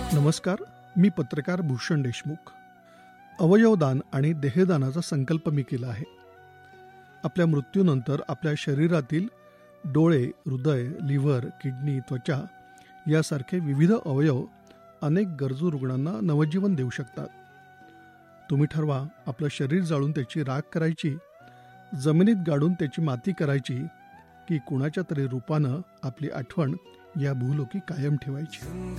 नमस्कार, मी पत्रकार भूषण देशमुख. अवयवदान आणि देहदानाचा संकल्प मी केला आहे. आपल्या मृत्यूनंतर आपल्या शरीरातील डोळे, हृदय, लिव्हर, किडनी, त्वचा यासारखे विविध अवयव अनेक गरजू रुग्णांना नवजीवन देऊ शकतात. तुम्ही ठरवा, आपलं शरीर जाळून त्याची राख करायची, जमिनीत गाडून त्याची माती करायची, की कुणाच्या तरी रूपानं आपली आठवण या भूलोकी कायम ठेवायची.